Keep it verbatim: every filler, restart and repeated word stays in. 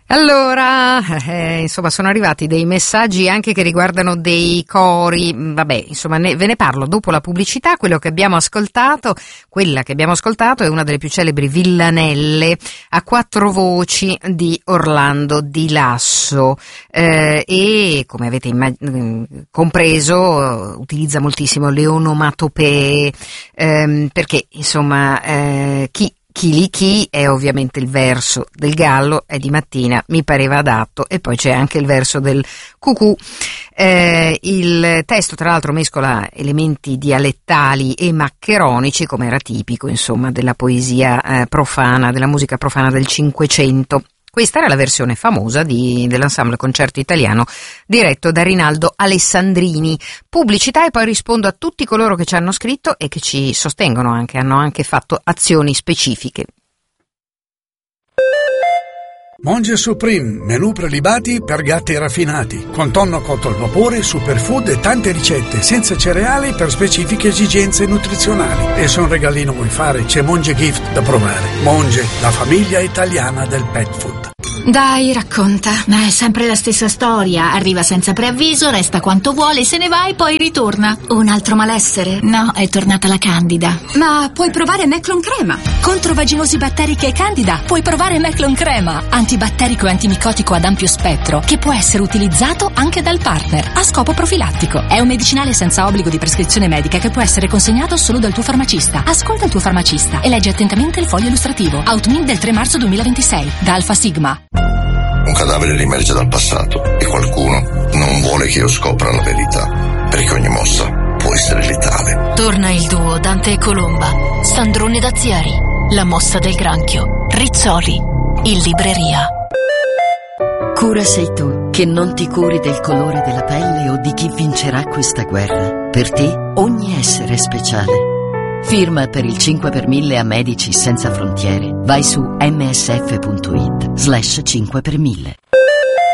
Allora, eh, insomma, sono arrivati dei messaggi anche che riguardano dei cori. Vabbè, insomma, ne, ve ne parlo dopo la pubblicità. Quello che abbiamo ascoltato, quella che abbiamo ascoltato è una delle più celebri villanelle a quattro voci di Orlando Di Lasso, eh, e come avete immag- compreso utilizza moltissimo le onomatopee, ehm, perché insomma eh, chi Chi li chi è ovviamente il verso del gallo, è di mattina, mi pareva adatto, e poi c'è anche il verso del cucù. Eh, il testo tra l'altro mescola elementi dialettali e maccheronici, come era tipico insomma della poesia eh, profana, della musica profana del Cinquecento. Questa era la versione famosa di, dell'ensemble concerto italiano diretto da Rinaldo Alessandrini. Pubblicità e poi rispondo a tutti coloro che ci hanno scritto e che ci sostengono anche, hanno anche fatto azioni specifiche. Monge Supreme, menù prelibati per gatti raffinati, con tonno cotto al vapore, superfood e tante ricette, senza cereali per specifiche esigenze nutrizionali. E se un regalino vuoi fare, c'è Monge Gift da provare. Monge, la famiglia italiana del pet food. Dai, racconta. Ma è sempre la stessa storia. Arriva senza preavviso, resta quanto vuole, se ne va e poi ritorna. Un altro malessere? No, è tornata la Candida. Ma puoi provare Meclon Crema. Contro vaginosi batteriche e Candida puoi provare Meclon Crema, antibatterico e antimicotico ad ampio spettro, che può essere utilizzato anche dal partner a scopo profilattico. È un medicinale senza obbligo di prescrizione medica che può essere consegnato solo dal tuo farmacista. Ascolta il tuo farmacista e leggi attentamente il foglio illustrativo. Outmin del tre marzo duemilaventisei, da Alfa Sigma. Un cadavere riemerge dal passato e qualcuno non vuole che io scopra la verità, perché ogni mossa può essere letale. Torna il duo Dante e Colomba, Sandrone Dazieri, La mossa del granchio, Rizzoli, in libreria. Cura sei tu, che non ti curi del colore della pelle o di chi vincerà questa guerra. Per te ogni essere è speciale. Firma per il cinque per mille a Medici Senza Frontiere. Vai su emme esse effe punto it slash cinque per mille.